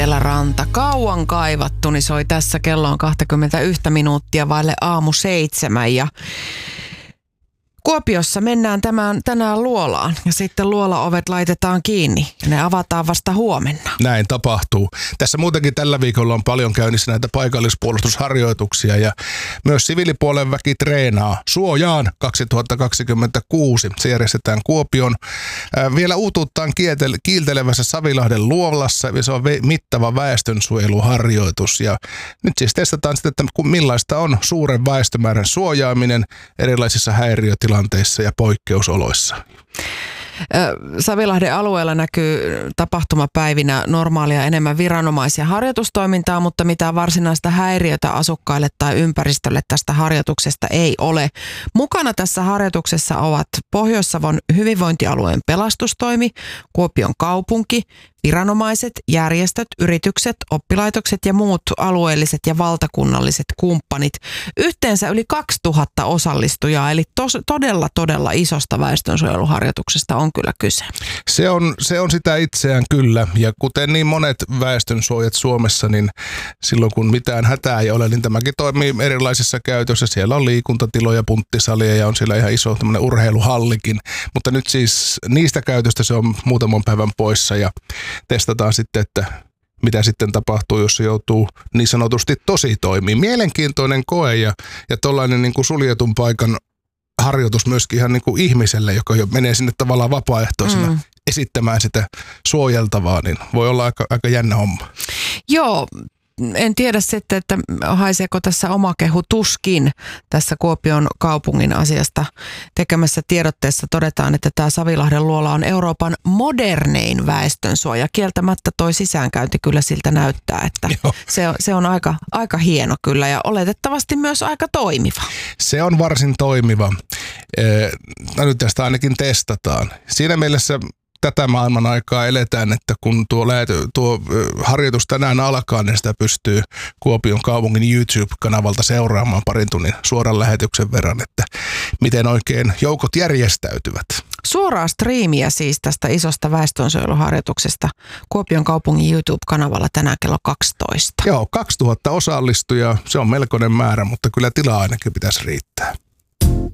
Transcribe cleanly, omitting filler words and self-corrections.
Eteläranta, kauan kaivattu, niin soi tässä. Kello on 21 minuuttia vaille aamu 7 ja Kuopiossa mennään tänään Luolaan ja sitten luolaovet laitetaan kiinni ja ne avataan vasta huomenna. Näin tapahtuu. Tässä muutenkin tällä viikolla on paljon käynnissä näitä paikallispuolustusharjoituksia ja myös siviilipuolen väki treenaa Suojaan 2026. Se järjestetään Kuopion vielä uutuuttaan kiiltelevässä Savilahden Luolassa. Se on mittava väestönsuojeluharjoitus ja nyt siis testataan sitten, että millaista on suuren väestömäärän suojaaminen erilaisissa häiriötilanteissa ja poikkeusoloissa. Savilahden alueella näkyy tapahtumapäivinä normaalia enemmän viranomais- ja harjoitustoimintaa, mutta mitään varsinaista häiriötä asukkaille tai ympäristölle tästä harjoituksesta ei ole. Mukana tässä harjoituksessa ovat Pohjois-Savon hyvinvointialueen pelastustoimi, Kuopion kaupunki, viranomaiset, järjestöt, yritykset, oppilaitokset ja muut alueelliset ja valtakunnalliset kumppanit. Yhteensä yli 2000 osallistujaa, eli todella isosta väestönsuojeluharjoituksesta on kyllä kyse. Se on sitä itseään kyllä, ja kuten niin monet väestönsuojat Suomessa, niin silloin kun mitään hätää ei ole, niin tämäkin toimii erilaisissa käytössä. Siellä on liikuntatiloja, punttisalia ja on siellä ihan iso tämmöinen urheiluhallikin, mutta nyt siis niistä käytöstä se on muutaman päivän poissa ja testataan sitten, että mitä sitten tapahtuu, jos se joutuu niin sanotusti tosi toimiin. Mielenkiintoinen koe ja tollainen niin kuin suljetun paikan harjoitus myöskin ihan niin kuin ihmiselle, joka jo menee sinne tavallaan vapaaehtoisena esittämään sitä suojeltavaa, niin voi olla aika jännä homma. Joo. En tiedä sitten, että haiseeko tässä oma kehu tuskin. Tässä Kuopion kaupungin asiasta tekemässä tiedotteessa todetaan, että tämä Savilahden luola on Euroopan modernein väestönsuoja. Kieltämättä toi sisäänkäynti kyllä siltä näyttää, että se on aika hieno kyllä ja oletettavasti myös aika toimiva. Se on varsin toimiva. Nyt tästä ainakin testataan. Siinä mielessä tätä maailman aikaa eletään, että kun tuo harjoitus tänään alkaa, niin sitä pystyy Kuopion kaupungin YouTube-kanavalta seuraamaan parin tunnin suoran lähetyksen verran, että miten oikein joukot järjestäytyvät. Suoraa striimiä siis tästä isosta väestönsuojeluharjoituksesta Kuopion kaupungin YouTube-kanavalla tänään kello 12. Joo, 2000 osallistujaa, se on melkoinen määrä, mutta kyllä tilaa ainakin pitäisi riittää.